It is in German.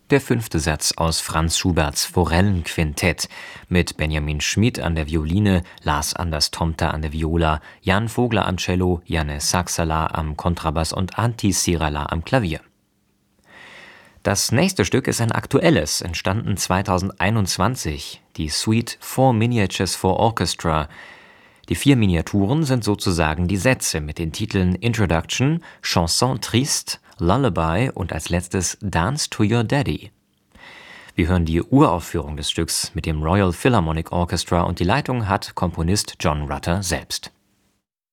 der 5. Satz aus Franz Schuberts Forellenquintett mit Benjamin Schmid an der Violine, Lars Anders Tomter an der Viola, Jan Vogler am Cello, Janne Saxala am Kontrabass und Antti Sirala am Klavier. Das nächste Stück ist ein aktuelles, entstanden 2021, die Suite 4 Miniatures for Orchestra. Die 4 Miniaturen sind sozusagen die Sätze mit den Titeln Introduction, Chanson triste, Lullaby und als letztes Dance to Your Daddy. Wir hören die Uraufführung des Stücks mit dem Royal Philharmonic Orchestra und die Leitung hat Komponist John Rutter selbst.